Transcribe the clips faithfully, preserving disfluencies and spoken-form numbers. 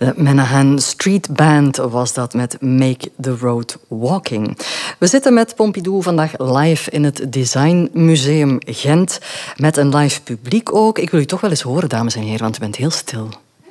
De Menahan Street Band was dat met Make the Road Walking. We zitten met Pompidou vandaag live in het Design Museum Gent. Met een live publiek ook. Ik wil u toch wel eens horen, dames en heren, want u bent heel stil.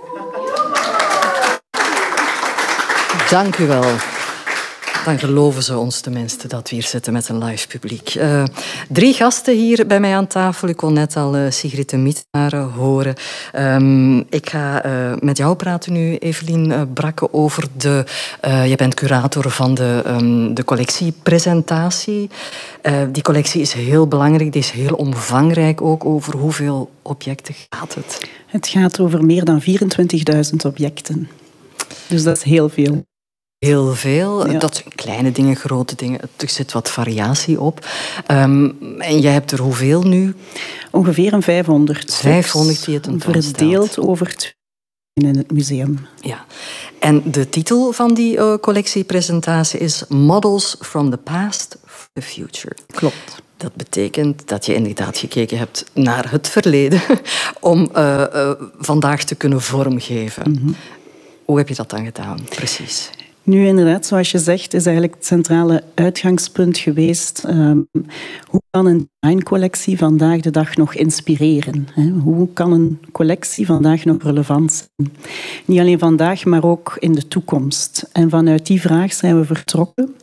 Dank u wel. Dan geloven ze ons tenminste dat we hier zitten met een live publiek. Uh, drie gasten hier bij mij aan tafel. Ik kon net al uh, Sigrid de Mietnaar horen. Um, ik ga uh, met jou praten nu, Evelien uh, Brakke, over de... Uh, je bent curator van de, um, de collectiepresentatie. Uh, die collectie is heel belangrijk, die is heel omvangrijk ook. Over hoeveel objecten gaat het? Het gaat over meer dan vierentwintigduizend objecten. Dus dat is heel veel. Heel veel. Ja. Dat zijn kleine dingen, grote dingen. Er zit wat variatie op. Um, en jij hebt er hoeveel nu? Ongeveer een vijfhonderd. vijfhonderd die het verdeeld over twee in het museum. Ja. En de titel van die uh, collectiepresentatie is Models from the Past for the Future. Klopt. Dat betekent dat je inderdaad gekeken hebt naar het verleden om uh, uh, vandaag te kunnen vormgeven. Mm-hmm. Hoe heb je dat dan gedaan, precies? Nu, inderdaad, zoals je zegt, is eigenlijk het centrale uitgangspunt geweest. Um, hoe kan een designcollectie vandaag de dag nog inspireren? Hè? Hoe kan een collectie vandaag nog relevant zijn? Niet alleen vandaag, maar ook in de toekomst. En vanuit die vraag zijn we vertrokken.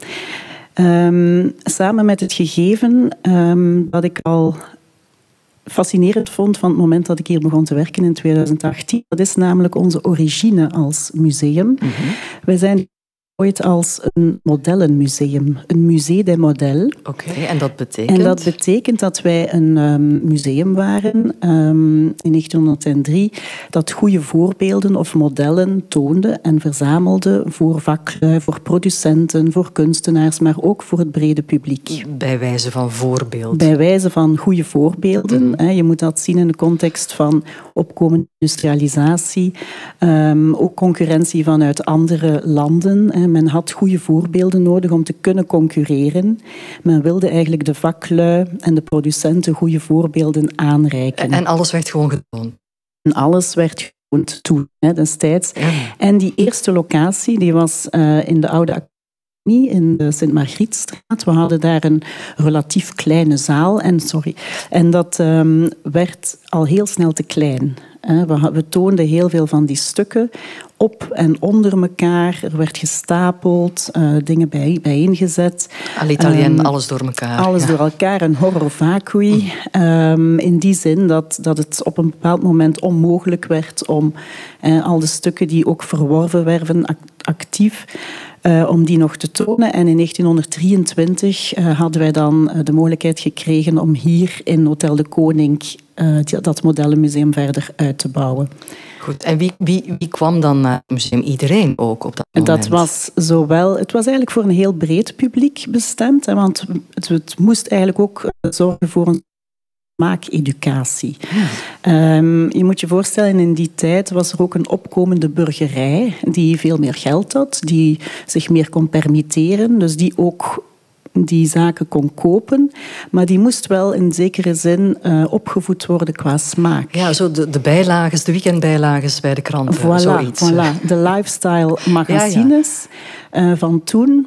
Um, samen met het gegeven um, dat ik al fascinerend vond van het moment dat ik hier begon te werken in tweeduizend achttien. Dat is namelijk onze origine als museum. Mm-hmm. Wij zijn ooit als een modellenmuseum, een musée des modèles. Oké, okay, en dat betekent? En dat betekent dat wij een um, museum waren um, in negentienhonderddrie dat goede voorbeelden of modellen toonde en verzamelde voor vaklui, voor producenten, voor kunstenaars, maar ook voor het brede publiek. Bij wijze van voorbeeld? Bij wijze van goede voorbeelden. Mm-hmm. Hè. Je moet dat zien in de context van opkomende industrialisatie, um, ook concurrentie vanuit andere landen. Hè. Men had goede voorbeelden nodig om te kunnen concurreren. Men wilde eigenlijk de vaklui en de producenten goede voorbeelden aanreiken. En alles werd gewoon getoond? En alles werd getoond toen, hè, destijds. Ja. En die eerste locatie die was uh, in de oude academie in de Sint-Margrietstraat. We hadden daar een relatief kleine zaal. En, sorry, en dat um, werd al heel snel te klein. We, we toonden heel veel van die stukken op en onder elkaar. Er werd gestapeld, uh, dingen bij, bijeengezet. All'italien, um, alles door elkaar. Alles ja. door elkaar, een horror vacui. Mm. Um, in die zin dat, dat het op een bepaald moment onmogelijk werd om uh, al de stukken die ook verworven werden, actief, Uh, om die nog te tonen. En in negentienhonderddrieëntwintig uh, hadden wij dan uh, de mogelijkheid gekregen om hier in Hotel de Koning uh, dat modellenmuseum verder uit te bouwen. Goed, en wie, wie, wie kwam dan naar het museum? Iedereen ook op dat moment? Dat was zowel, het was eigenlijk voor een heel breed publiek bestemd, hè, want het, het moest eigenlijk ook zorgen voor een smaakeducatie. Ja. Um, je moet je voorstellen, in die tijd was er ook een opkomende burgerij die veel meer geld had, die zich meer kon permitteren, dus die ook die zaken kon kopen, maar die moest wel in zekere zin uh, opgevoed worden qua smaak. Ja, zo de, de bijlages, de weekendbijlages bij de kranten, voilà, zoiets. Voilà, de lifestyle magazines ja, ja. Uh, van toen.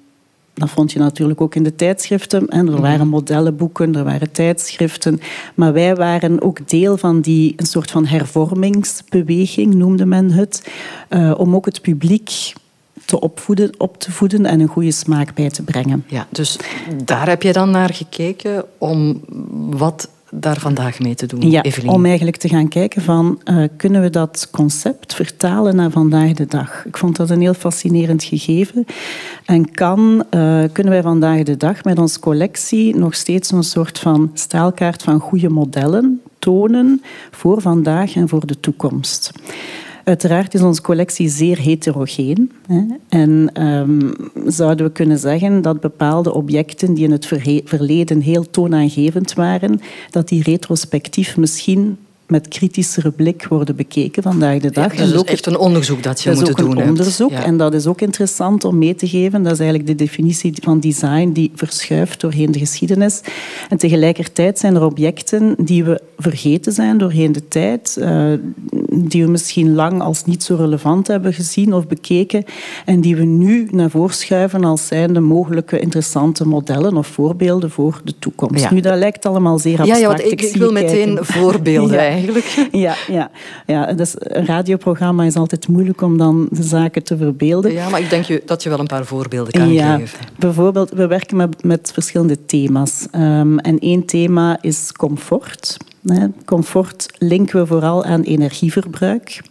Dat vond je natuurlijk ook in de tijdschriften. En er waren modellenboeken, er waren tijdschriften. Maar wij waren ook deel van die een soort van hervormingsbeweging, noemde men het. Uh, om ook het publiek te opvoeden, op te voeden en een goede smaak bij te brengen. Ja, dus daar heb je dan naar gekeken om wat daar vandaag mee te doen, ja, Evelien? Om eigenlijk te gaan kijken van, uh, kunnen we dat concept vertalen naar vandaag de dag? Ik vond dat een heel fascinerend gegeven. En kan, uh, kunnen wij vandaag de dag met onze collectie nog steeds een soort van staalkaart van goede modellen tonen voor vandaag en voor de toekomst? Uiteraard is onze collectie zeer heterogeen. Hè? En um, zouden we kunnen zeggen dat bepaalde objecten die in het verleden heel toonaangevend waren, dat die retrospectief misschien met kritischere blik worden bekeken vandaag de dag. Ja, dat is ook echt een onderzoek dat je moet doen. Dat is ook een hebt. onderzoek Ja. en dat is ook interessant om mee te geven. Dat is eigenlijk de definitie van design die verschuift doorheen de geschiedenis. En tegelijkertijd zijn er objecten die we vergeten zijn doorheen de tijd, uh, die we misschien lang als niet zo relevant hebben gezien of bekeken en die we nu naar voren schuiven als zijnde mogelijke interessante modellen of voorbeelden voor de toekomst. Ja. Nu, dat lijkt allemaal zeer abstract. Ja, ja, want ik, ik wil meteen voorbeelden ja. eigenlijk. Ja, ja, ja. Dus een radioprogramma is altijd moeilijk om dan de zaken te verbeelden. Ja, maar ik denk dat je wel een paar voorbeelden kan ja, geven. Bijvoorbeeld, we werken met, met verschillende thema's. Um, en één thema is comfort. Comfort linken we vooral aan energieverbruik.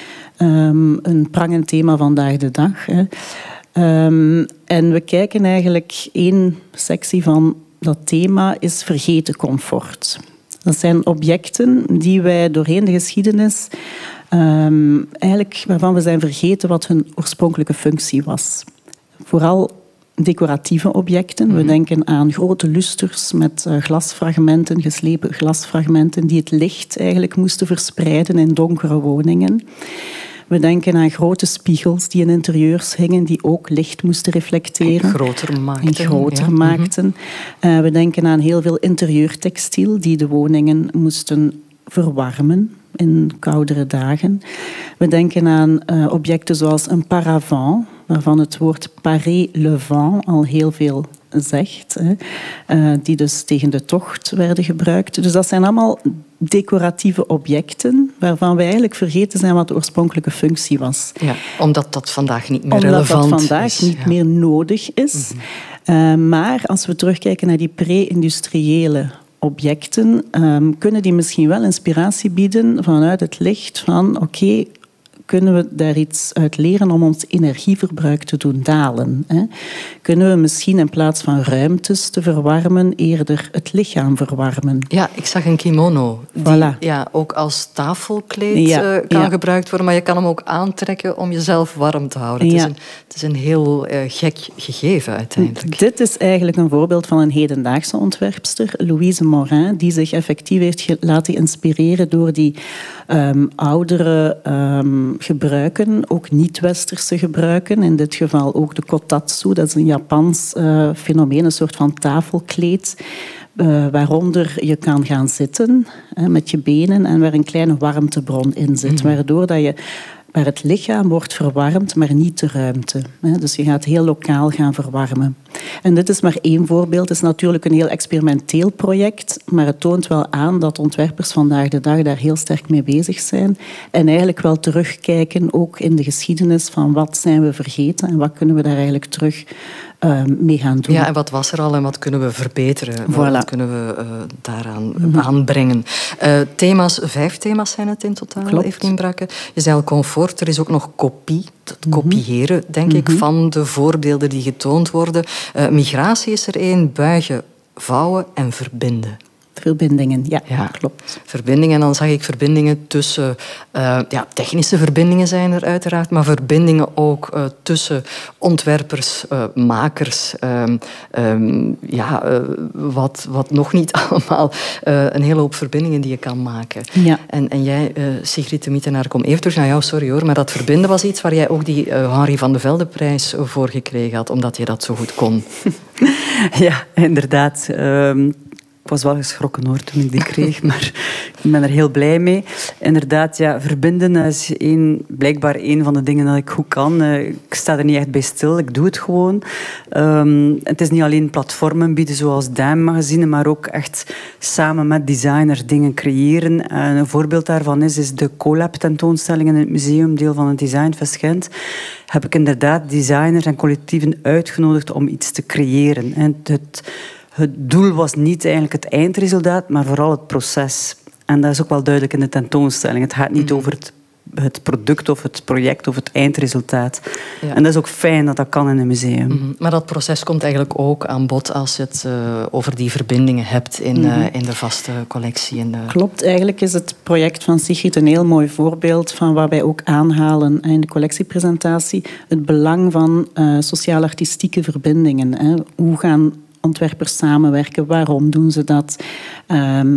Um, een prangend thema vandaag de dag. Hè. Um, en we kijken eigenlijk, één sectie van dat thema is vergeten comfort. Dat zijn objecten die wij doorheen de geschiedenis um, eigenlijk waarvan we zijn vergeten wat hun oorspronkelijke functie was. Vooral decoratieve objecten. Mm-hmm. We denken aan grote lusters met uh, glasfragmenten, geslepen glasfragmenten die het licht eigenlijk moesten verspreiden in donkere woningen. We denken aan grote spiegels die in interieurs hingen, die ook licht moesten reflecteren. En groter maakten. En groter ja. maakten. Uh, we denken aan heel veel interieurtextiel die de woningen moesten verwarmen in koudere dagen. We denken aan uh, objecten zoals een paravent, waarvan het woord paré le vent al heel veel zegt, hè, uh, die dus tegen de tocht werden gebruikt. Dus dat zijn allemaal decoratieve objecten waarvan wij eigenlijk vergeten zijn wat de oorspronkelijke functie was. Ja, omdat dat vandaag niet meer omdat relevant is. Omdat dat vandaag is, niet ja. meer nodig is. Mm-hmm. Uh, maar als we terugkijken naar die pre-industriële objecten, um, kunnen die misschien wel inspiratie bieden vanuit het licht van oké, okay, kunnen we daar iets uit leren om ons energieverbruik te doen dalen? Hè? Kunnen we misschien in plaats van ruimtes te verwarmen eerder het lichaam verwarmen? Ja, ik zag een kimono die voilà. ja, ook als tafelkleed ja, uh, kan ja. gebruikt worden, maar je kan hem ook aantrekken om jezelf warm te houden. Ja. Het, is een, het is een heel uh, gek gegeven uiteindelijk. Dit is eigenlijk een voorbeeld van een hedendaagse ontwerpster, Louise Morin, die zich effectief heeft laten inspireren door die um, oudere um, gebruiken, ook niet-westerse gebruiken. In dit geval ook de kotatsu, dat is een Japans uh, fenomeen, een soort van tafelkleed, uh, waaronder je kan gaan zitten uh, met je benen en waar een kleine warmtebron in zit, mm-hmm. waardoor dat je waar het lichaam wordt verwarmd, maar niet de ruimte. Dus je gaat heel lokaal gaan verwarmen. En dit is maar één voorbeeld. Het is natuurlijk een heel experimenteel project, maar het toont wel aan dat ontwerpers vandaag de dag daar heel sterk mee bezig zijn en eigenlijk wel terugkijken, ook in de geschiedenis, van wat zijn we vergeten en wat kunnen we daar eigenlijk terug uh, mee gaan doen. Ja, en wat was er al en wat kunnen we verbeteren? Voilà. Wat kunnen we uh, daaraan mm-hmm. aanbrengen? Uh, thema's, vijf thema's zijn het in totaal, Klopt. Evelien Brakke. Je zei al comfort, er is ook nog kopie. Het mm-hmm. kopiëren, denk mm-hmm. ik, van de voorbeelden die getoond worden. Uh, migratie is er één, buigen, vouwen en verbinden. Verbindingen, ja, ja, klopt. Verbindingen, en dan zag ik verbindingen tussen... Uh, ja, technische verbindingen zijn er uiteraard, maar verbindingen ook uh, tussen ontwerpers, uh, makers. Uh, um, ja, uh, wat, wat nog niet allemaal. Uh, een hele hoop verbindingen die je kan maken. Ja. En, en jij, uh, Sigrid de Mietenaar, kom even terug naar jou, sorry hoor, maar dat verbinden was iets waar jij ook die uh, Henri van de Velde-prijs voor gekregen had, omdat je dat zo goed kon. Ja, inderdaad. Um... Ik was wel geschrokken hoor, toen ik die kreeg, maar ik ben er heel blij mee. Inderdaad, ja, verbinden is een, blijkbaar een van de dingen dat ik goed kan. Uh, ik sta er niet echt bij stil, ik doe het gewoon. Um, het is niet alleen platformen bieden zoals D A M magazine, maar ook echt samen met designers dingen creëren. En een voorbeeld daarvan is, is de Collab tentoonstelling in het museum, deel van het Designfest Gent. Heb ik inderdaad designers en collectieven uitgenodigd om iets te creëren. En het, Het doel was niet eigenlijk het eindresultaat, maar vooral het proces. En dat is ook wel duidelijk in de tentoonstelling. Het gaat niet mm. over het, het product of het project of het eindresultaat. Ja. En dat is ook fijn dat dat kan in een museum. Mm-hmm. Maar dat proces komt eigenlijk ook aan bod als je het uh, over die verbindingen hebt in, mm-hmm. uh, in de vaste collectie. In de... Klopt, eigenlijk is het project van Sigrid een heel mooi voorbeeld van wat wij ook aanhalen in de collectiepresentatie. Het belang van uh, sociaal-artistieke verbindingen. Hè. Hoe gaan ontwerpers samenwerken? Waarom doen ze dat? Um,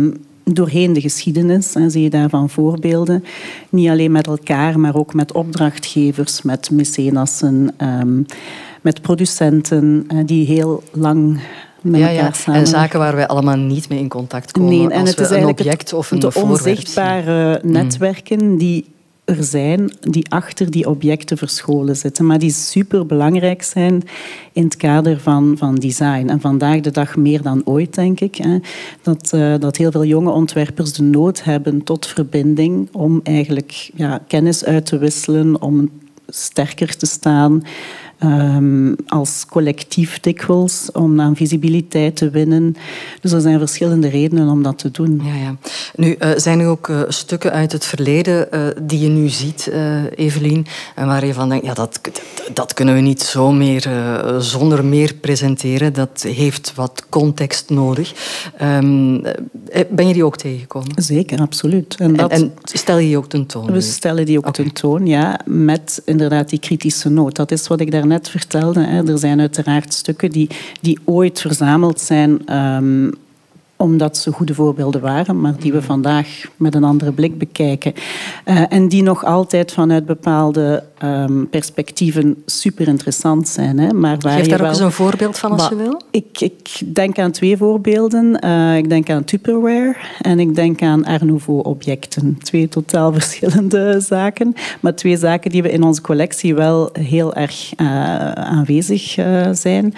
doorheen de geschiedenis hè, zie je daarvan voorbeelden. Niet alleen met elkaar, maar ook met opdrachtgevers, met mecenassen, um, met producenten uh, die heel lang met ja, elkaar ja. samen... En zaken waar wij allemaal niet mee in contact komen. Nee, en als het we is een eigenlijk object of een de voorwerp zien. onzichtbare netwerken die er zijn, die achter die objecten verscholen zitten, maar die superbelangrijk zijn in het kader van, van design. En vandaag de dag meer dan ooit, denk ik, hè, dat, uh, dat heel veel jonge ontwerpers de nood hebben tot verbinding om eigenlijk ja, kennis uit te wisselen, om sterker te staan, Um, als collectief dikwijls, om aan visibiliteit te winnen. Dus er zijn verschillende redenen om dat te doen. Ja, ja. Nu, uh, zijn er ook uh, stukken uit het verleden uh, die je nu ziet, uh, Evelien, en waar je van denkt, ja, dat, dat kunnen we niet zo meer uh, zonder meer presenteren. Dat heeft wat context nodig. Um, ben je die ook tegengekomen? Zeker, absoluut. En, dat, en, en stel je die ook tentoon? We stellen die ook okay. tentoon, ja, met inderdaad die kritische noot. Dat is wat ik daar net vertelde. Hè. Er zijn uiteraard stukken die, die ooit verzameld zijn um, omdat ze goede voorbeelden waren, maar die we vandaag met een andere blik bekijken. Uh, en die nog altijd vanuit bepaalde um, perspectieven super interessant zijn. Hè. Maar waar Geef je daar wel... ook eens een voorbeeld van als maar, je wil. Ik, ik denk aan twee voorbeelden. Uh, ik denk aan Tupperware en ik denk aan Art Nouveau-objecten. Twee totaal verschillende zaken, maar twee zaken die we in onze collectie wel heel erg uh, aanwezig uh, zijn.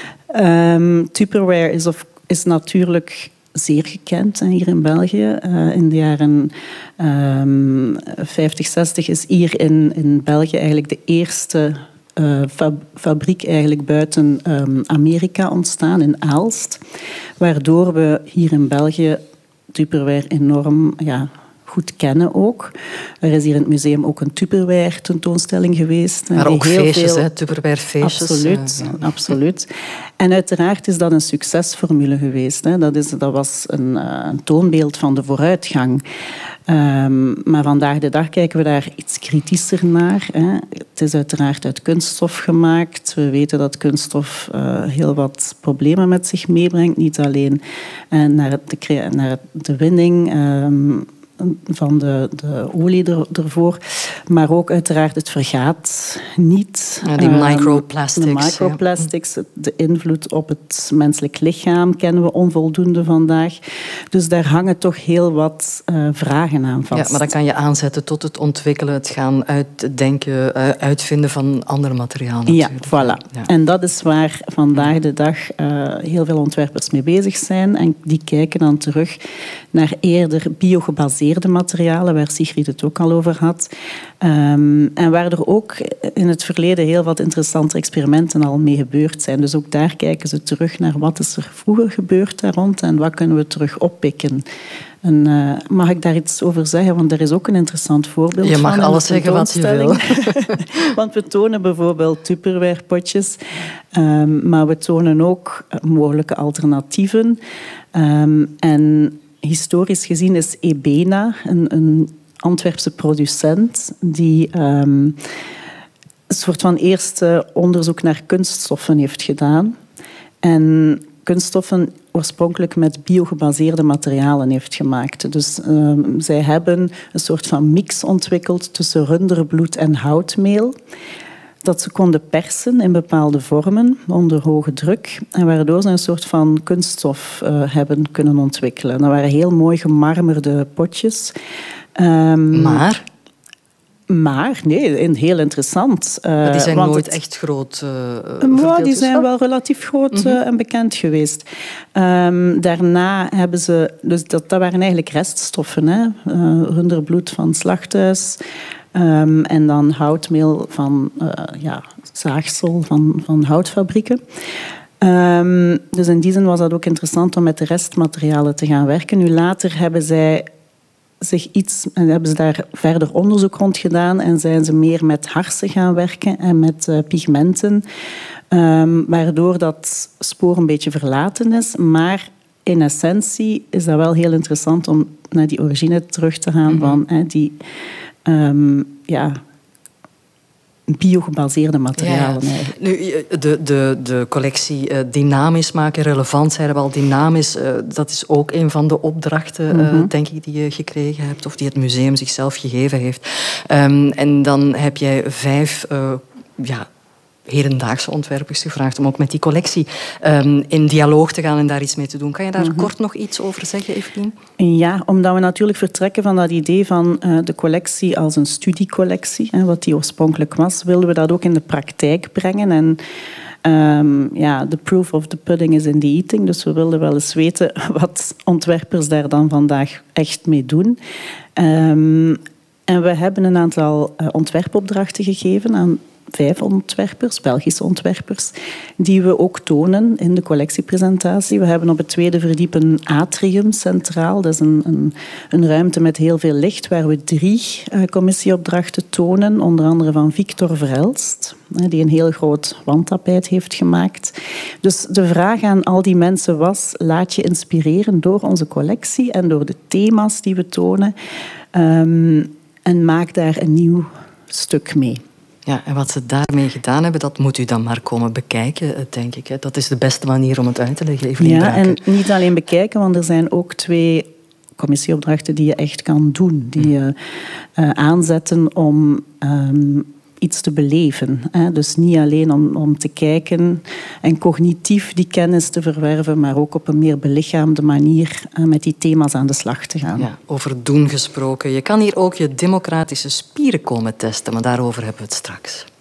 Um, Tupperware is of is natuurlijk zeer gekend hier in België. Uh, in de jaren um, vijftig, zestig is hier in, in België eigenlijk de eerste uh, fab- fabriek eigenlijk buiten um, Amerika ontstaan, in Aalst. Waardoor we hier in België Tupperware enorm... Ja, goed kennen ook. Er is hier in het museum ook een Tupperware tentoonstelling geweest. Maar ook heel feestjes, veel... hè? Tupperware feestjes. Absoluut, uh, ja. absoluut. En uiteraard is dat een succesformule geweest. Hè. Dat, is, dat was een, uh, een toonbeeld van de vooruitgang. Um, maar vandaag de dag kijken we daar iets kritischer naar. Hè. Het is uiteraard uit kunststof gemaakt. We weten dat kunststof uh, heel wat problemen met zich meebrengt. Niet alleen uh, naar, de, naar de winning... Um, van de, de olie er, ervoor. Maar ook uiteraard, het vergaat niet. Ja, die microplastics. De microplastics, ja. De invloed op het menselijk lichaam kennen we onvoldoende vandaag. Dus daar hangen toch heel wat uh, vragen aan vast. Ja, maar dan kan je aanzetten tot het ontwikkelen, het gaan uitdenken, uh, uitvinden van andere materialen. Ja, voilà. Ja. En dat is waar vandaag de dag uh, heel veel ontwerpers mee bezig zijn. En die kijken dan terug naar eerder biogebaseerde materialen, waar Sigrid het ook al over had. Um, en waar er ook in het verleden heel wat interessante experimenten al mee gebeurd zijn. Dus ook daar kijken ze terug naar wat is er vroeger gebeurd daar rond en wat kunnen we terug oppikken. En, uh, mag ik daar iets over zeggen? Want er is ook een interessant voorbeeld van. Je mag alles zeggen wat je wil. Want we tonen bijvoorbeeld Tupperware potjes, um, maar we tonen ook mogelijke alternatieven. Um, en historisch gezien is Ebena een, een Antwerpse producent die um, een soort van eerste onderzoek naar kunststoffen heeft gedaan. En kunststoffen oorspronkelijk met biogebaseerde materialen heeft gemaakt. Dus um, zij hebben een soort van mix ontwikkeld tussen runderbloed en houtmeel. Dat ze konden persen in bepaalde vormen onder hoge druk. En waardoor ze een soort van kunststof uh, hebben kunnen ontwikkelen. Dat waren heel mooi gemarmerde potjes. Um, maar? Maar, nee, heel interessant. Uh, maar die zijn nooit het, echt groot uh, uh, Die zijn wel relatief groot uh, mm-hmm. en bekend geweest. Um, daarna hebben ze... Dus dat, dat waren eigenlijk reststoffen. Hè? Uh, runderbloed van slachthuis. Um, en dan houtmeel van uh, ja, zaagsel van, van houtfabrieken. Um, dus in die zin was dat ook interessant om met de restmaterialen te gaan werken. Nu later hebben zij zich iets, hebben ze daar verder onderzoek rond gedaan en zijn ze meer met harsen gaan werken en met uh, pigmenten, um, waardoor dat spoor een beetje verlaten is. Maar in essentie is dat wel heel interessant om naar die origine terug te gaan mm-hmm. van hè, die... Um, ja, biogebaseerde materialen. Ja. Nu, de, de, de collectie uh, dynamisch maken, relevant zijn, wel dynamisch, uh, dat is ook een van de opdrachten, uh, mm-hmm. denk ik, die je gekregen hebt of die het museum zichzelf gegeven heeft. Um, en dan heb jij vijf uh, ja, hedendaagse ontwerpers gevraagd om ook met die collectie um, in dialoog te gaan en daar iets mee te doen. Kan je daar mm-hmm. kort nog iets over zeggen, Evelien? Ja, omdat we natuurlijk vertrekken van dat idee van uh, de collectie als een studiecollectie, hè, wat die oorspronkelijk was, wilden we dat ook in de praktijk brengen. En um, ja, the proof of the pudding is in the eating. Dus we wilden wel eens weten wat ontwerpers daar dan vandaag echt mee doen. Um, en we hebben een aantal uh, ontwerpopdrachten gegeven aan vijf ontwerpers, Belgische ontwerpers, die we ook tonen in de collectiepresentatie. We hebben op het tweede verdiep een atrium centraal. Dat is een, een, een ruimte met heel veel licht, waar we drie uh, commissieopdrachten tonen, onder andere van Victor Verhelst, die een heel groot wandtapijt heeft gemaakt. Dus de vraag aan al die mensen was, laat je inspireren door onze collectie en door de thema's die we tonen, um, en maak daar een nieuw stuk mee. Ja, en wat ze daarmee gedaan hebben, dat moet u dan maar komen bekijken, denk ik. Dat is de beste manier om het uit te leggen, Evelien Ja, Braken. En niet alleen bekijken, want er zijn ook twee commissieopdrachten die je echt kan doen. Die je uh, aanzetten om um, iets te beleven. Hè. Dus niet alleen om, om te kijken en cognitief die kennis te verwerven, maar ook op een meer belichaamde manier uh, met die thema's aan de slag te gaan. Ja, over doen gesproken. Je kan hier ook je democratische spieren komen testen, maar daarover hebben we het straks.